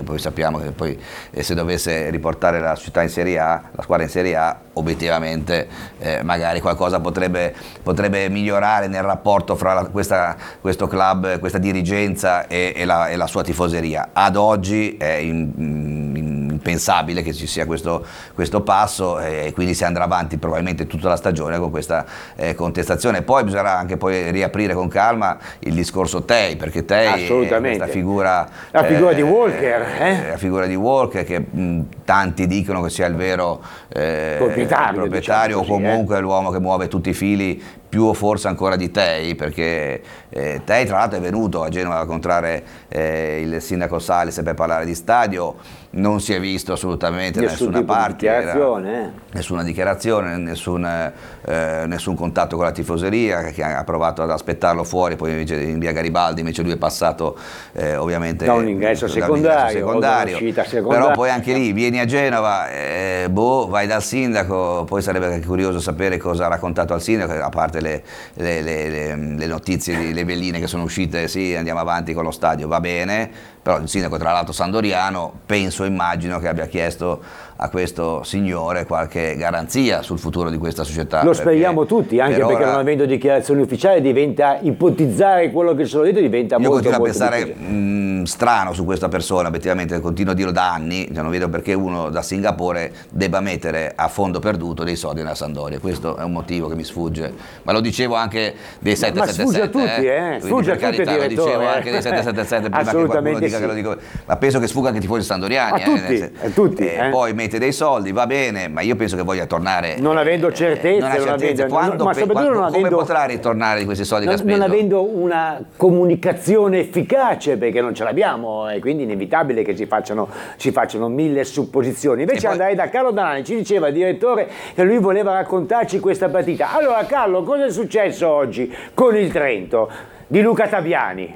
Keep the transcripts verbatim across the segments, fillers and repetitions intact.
poi sappiamo che poi eh, se dovesse riportare la società in Serie A, la squadra in Serie A, obiettivamente eh, magari qualcosa potrebbe, potrebbe migliorare nel rapporto fra la, questa, questo club, questa dirigenza e, e, la, e la sua tifoseria. Ad oggi è in, in, impensabile che ci sia questo, questo passo e quindi si andrà avanti probabilmente tutta la stagione con questa eh, contestazione. Poi bisognerà anche poi riaprire con calma il discorso Tei, perché Tei è questa figura, la figura eh, di Walker, eh? la figura di Walker che mh, tanti dicono che sia il vero eh, proprietario, proprietario diciamo o comunque così, eh? l'uomo che muove tutti i fili, più o forse ancora di Tei, perché eh, Tei tra l'altro è venuto a Genova a incontrare eh, il sindaco Salis per parlare di stadio, non si è visto assolutamente da nessun nessuna parte, di dichiarazione, era, eh? nessuna dichiarazione, nessun, eh, nessun contatto con la tifoseria, che ha provato ad aspettarlo fuori, poi invece in via Garibaldi invece lui è passato eh, ovviamente da un ingresso da secondario, un secondario, uscita secondaria. Però poi anche lì vieni a Genova, eh, boh, vai dal sindaco, poi sarebbe anche curioso sapere cosa ha raccontato al sindaco, a parte Le, le, le, le notizie, le velline che sono uscite, sì, andiamo avanti con lo stadio, va bene, però il sindaco tra l'altro sandoriano, penso, immagino che abbia chiesto a questo signore qualche garanzia sul futuro di questa società. Lo speriamo tutti, anche per perché ora, non avendo dichiarazioni ufficiali diventa, ipotizzare quello che sono detto diventa io molto, continuo molto a pensare mh, strano su questa persona, effettivamente continuo a dirlo da anni, cioè non vedo perché uno da Singapore debba mettere a fondo perduto dei soldi nella Sampdoria, questo è un motivo che mi sfugge, ma lo dicevo anche dei sette sette sette, ma sfugge a tutti, eh? eh? Sfugge a tutti, carità, direttore, lo dicevo anche dei sette sette sette prima che qualcuno dica sì. che lo dico, ma penso che sfugga anche i tifosi sandoriani, a tutti, eh, a tutti eh, eh? Poi mette dei soldi, va bene, ma io penso che voglia tornare non avendo certezze, eh, non, non avendo, quando, ma soprattutto quando, non avendo, come potrà ritornare di questi soldi non, che ha speso? Non avendo una comunicazione efficace, perché non ce l'abbiamo e quindi è inevitabile che ci facciano, ci facciano mille supposizioni. Invece poi andai da Carlo Danani, ci diceva il direttore che lui voleva raccontarci questa partita. Allora Carlo, cosa è successo oggi con il Trento di Luca Taviani?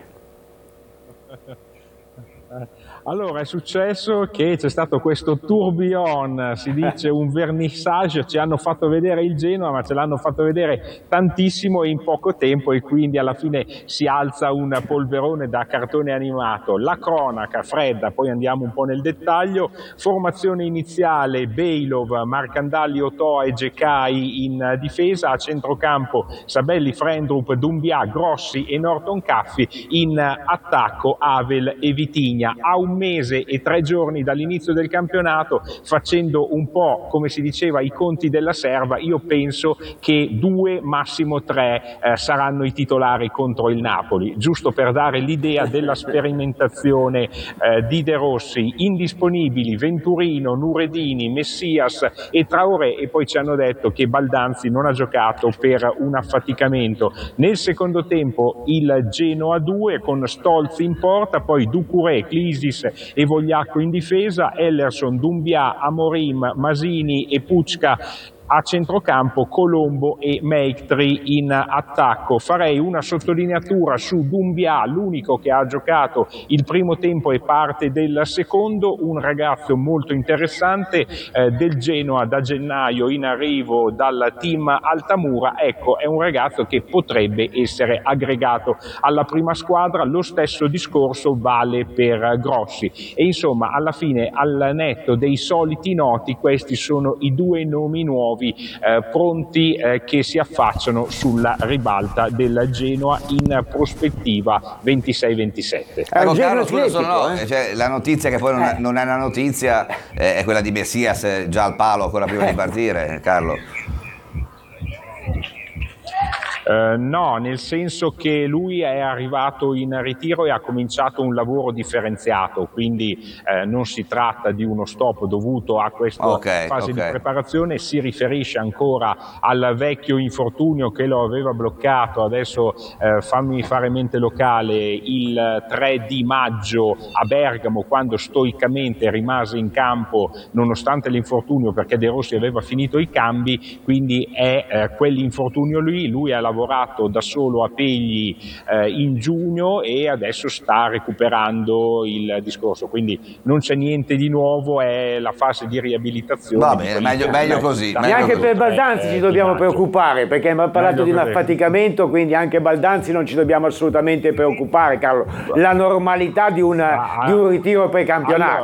Allora è successo che c'è stato questo tourbillon, si dice un vernissage, ci hanno fatto vedere il Genoa ma ce l'hanno fatto vedere tantissimo e in poco tempo e quindi alla fine si alza un polverone da cartone animato. La cronaca fredda, poi andiamo un po' nel dettaglio, formazione iniziale Bejlov, Marcandali, Otoa e Gekai in difesa, a centrocampo Sabelli, Frendrup, Dumbia, Grossi e Norton Caffi, in attacco Havel e Vitigna. A un mese e tre giorni dall'inizio del campionato, facendo un po' come si diceva i conti della serva, io penso che due, massimo tre eh, saranno i titolari contro il Napoli, giusto per dare l'idea della sperimentazione eh, di De Rossi. Indisponibili Venturino, Nuredini, Messias e Traoré, e poi ci hanno detto che Baldanzi non ha giocato per un affaticamento. Nel secondo tempo il Genoa due con Stolz in porta, poi Ducouré, Clisis e Vogliacco in difesa, Ellerson, Dumbia, Amorim, Masini e Pucca a centrocampo, Colombo e Meiktri in attacco. Farei una sottolineatura su Dumbia, l'unico che ha giocato il primo tempo e parte del secondo, un ragazzo molto interessante eh, del Genoa da gennaio in arrivo dal team Altamura. Ecco, è un ragazzo che potrebbe essere aggregato alla prima squadra. Lo stesso discorso vale per Grossi e insomma alla fine, al netto dei soliti noti, questi sono i due nomi nuovi Eh, pronti eh, che si affacciano sulla ribalta del Genoa in prospettiva ventisei ventisette. Ecco Carlo, scusa, solo no, eh? cioè, la notizia che poi non, è, non è una notizia eh, è quella di Messias già al palo ancora prima di partire, Carlo. Uh, no, nel senso che lui è arrivato in ritiro e ha cominciato un lavoro differenziato, quindi uh, non si tratta di uno stop dovuto a questa okay, fase okay. di preparazione, si riferisce ancora al vecchio infortunio che lo aveva bloccato. Adesso uh, fammi fare mente locale, il tre di maggio a Bergamo, quando stoicamente rimase in campo nonostante l'infortunio, perché De Rossi aveva finito i cambi, quindi è uh, quell'infortunio lì. Lui ha lavorato da solo a Pegli eh, in giugno e adesso sta recuperando il discorso, quindi non c'è niente di nuovo, è la fase di riabilitazione. Va bene, meglio, meglio così. Neanche per Baldanzi eh, ci dobbiamo preoccupare, perché abbiamo parlato meglio di un così. affaticamento, quindi anche Baldanzi non ci dobbiamo assolutamente preoccupare, Carlo. La normalità di, una, ah, di un ritiro precampionato. Allora,